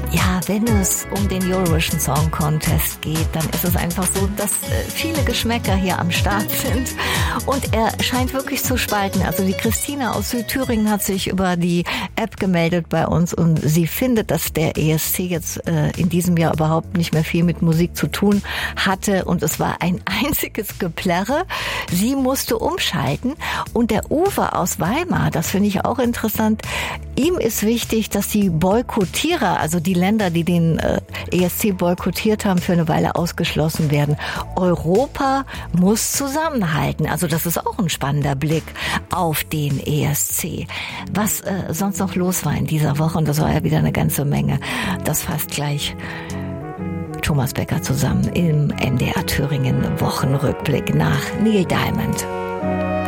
Ja, wenn es um den Eurovision Song Contest geht, dann ist es einfach so, dass viele Geschmäcker hier am Start sind und er scheint wirklich zu spalten. Also die Christina aus Südthüringen hat sich über die App gemeldet bei uns und sie findet, dass der ESC jetzt in diesem Jahr überhaupt nicht mehr viel mit Musik zu tun hatte und es war ein einziges Geplärre. Sie musste umschalten und der Uwe aus Weimar, das finde ich auch interessant, ihm ist wichtig, dass die Boykottierer, also die Länder, die den ESC boykottiert haben, für eine Weile ausgeschlossen werden. Europa muss zusammenhalten. Also das ist auch ein spannender Blick auf den ESC. Was sonst noch los war in dieser Woche, und das war ja wieder eine ganze Menge, das fasst gleich Thomas Becker zusammen im MDR Thüringen Wochenrückblick nach Neil Diamond.